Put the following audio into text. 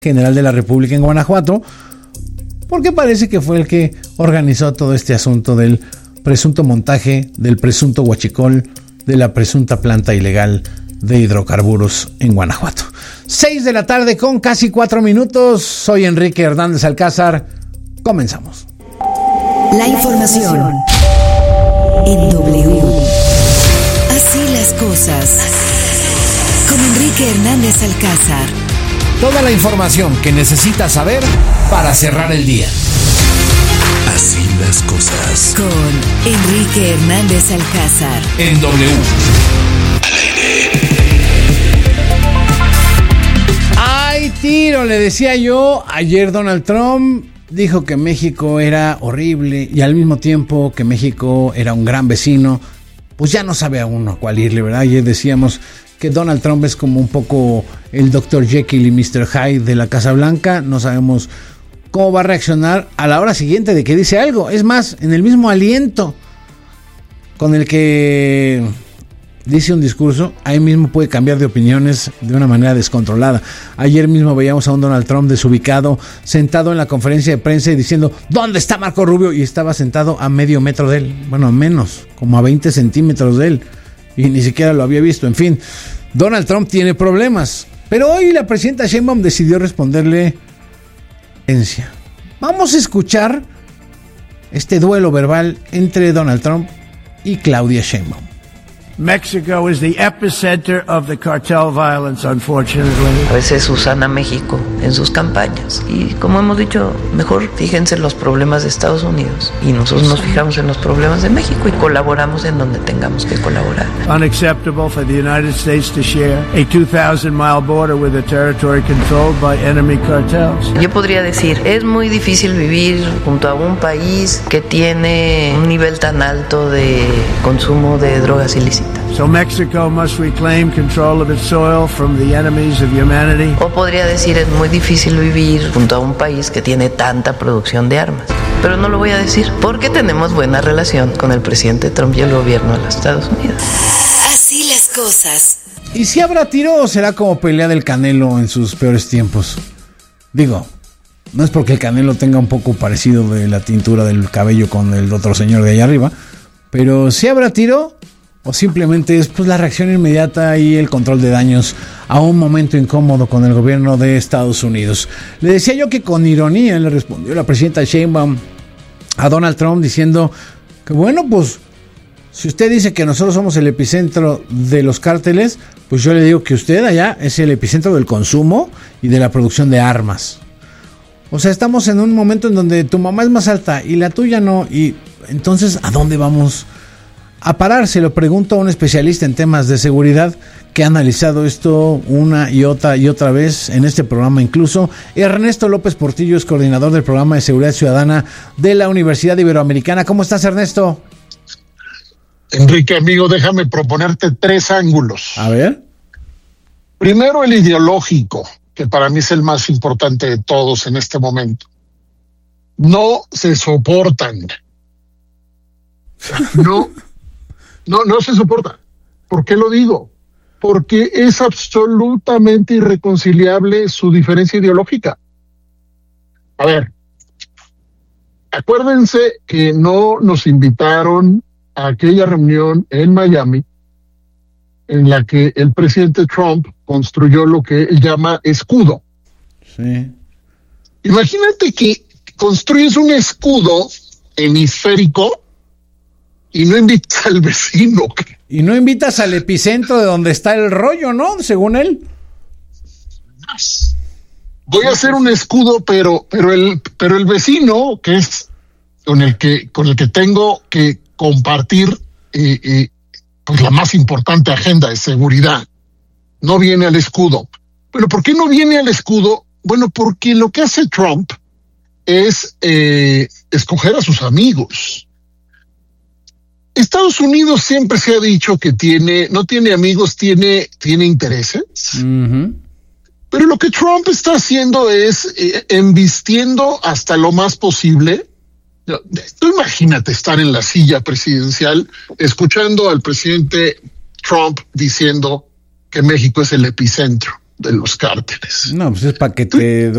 General de la República en Guanajuato, porque parece que fue el que organizó todo este asunto del presunto montaje, del presunto huachicol, de la presunta planta ilegal de hidrocarburos en Guanajuato. 6 de la tarde con casi 4 minutos. Soy Enrique Hernández Alcázar. Comenzamos. La información en W. Así las cosas. Con Enrique Hernández Alcázar. Toda la información que necesitas saber para cerrar el día. Así las cosas. Con Enrique Hernández Alcázar. En W. ¡Ay, tiro! Le decía yo, ayer Donald Trump dijo que México era horrible y al mismo tiempo que México era un gran vecino. Pues ya no sabe a uno a cuál irle, ¿verdad? Ayer decíamos que Donald Trump es como un poco el Dr. Jekyll y Mr. Hyde de la Casa Blanca. No sabemos cómo va a reaccionar a la hora siguiente de que dice algo. Es más, en el mismo aliento con el que dice un discurso, ahí mismo puede cambiar de opiniones de una manera descontrolada. Ayer mismo veíamos a un Donald Trump desubicado, sentado en la conferencia de prensa y diciendo, ¿dónde está Marco Rubio? Y estaba sentado a medio metro de él, bueno, menos, como a 20 centímetros de él. Y ni siquiera lo había visto. En fin, Donald Trump tiene problemas. Pero hoy la presidenta Sheinbaum decidió responderle. Vamos a escuchar este duelo verbal entre Donald Trump y Claudia Sheinbaum. Mexico is the epicenter of the cartel violence, unfortunately. A veces usan a México en sus campañas y, como hemos dicho, mejor fíjense en los problemas de Estados Unidos y nosotros nos fijamos en los problemas de México y colaboramos en donde tengamos que colaborar. Unacceptable for the United States to share a 2,000-mile border with a territory controlled by enemy cartels. Yo podría decir, es muy difícil vivir junto a un país que tiene un nivel tan alto de consumo de drogas ilícitas. So Mexico must reclaim control of its soil from the enemies of humanity. O podría decir, es muy difícil vivir junto a un país que tiene tanta producción de armas. Pero no lo voy a decir porque tenemos buena relación con el presidente Trump y el gobierno de los Estados Unidos. Así las cosas. ¿Y si habrá tiro o será como pelea del Canelo en sus peores tiempos? Digo, no es porque el Canelo tenga un poco parecido de la tintura del cabello con el otro señor de allá arriba, pero si habrá tiro o simplemente es pues la reacción inmediata y el control de daños a un momento incómodo con el gobierno de Estados Unidos. Le decía yo que con ironía le respondió la presidenta Sheinbaum a Donald Trump diciendo que bueno, pues si usted dice que nosotros somos el epicentro de los cárteles, pues yo le digo que usted allá es el epicentro del consumo y de la producción de armas. O sea, estamos en un momento en donde tu mamá es más alta y la tuya no, y entonces ¿a dónde vamos a parar? Se lo pregunto a un especialista en temas de seguridad que ha analizado esto una y otra vez en este programa incluso. Ernesto López Portillo es coordinador del programa de seguridad ciudadana de la Universidad Iberoamericana. ¿Cómo estás, Ernesto? Enrique, amigo, déjame proponerte 3 ángulos. A ver. Primero, el ideológico, que para mí es el más importante de todos en este momento. No se soportan. No se soporta. ¿Por qué lo digo? Porque es absolutamente irreconciliable su diferencia ideológica. A ver, acuérdense que no nos invitaron a aquella reunión en Miami en la que el presidente Trump construyó lo que él llama escudo. Sí. Imagínate que construyes un escudo hemisférico y no invitas al vecino. Y no invitas al epicentro de donde está el rollo, ¿no? Según él. Voy a hacer un escudo, pero el vecino, que es con el que tengo que compartir pues la más importante agenda de seguridad, no viene al escudo. Bueno, ¿por qué no viene al escudo? Bueno, porque lo que hace Trump es escoger a sus amigos. Estados Unidos siempre se ha dicho que no tiene amigos, tiene intereses. Uh-huh. Pero lo que Trump está haciendo es embistiendo hasta lo más posible. Tú imagínate estar en la silla presidencial escuchando al presidente Trump diciendo que México es el epicentro de los cárteles. No, pues es para que te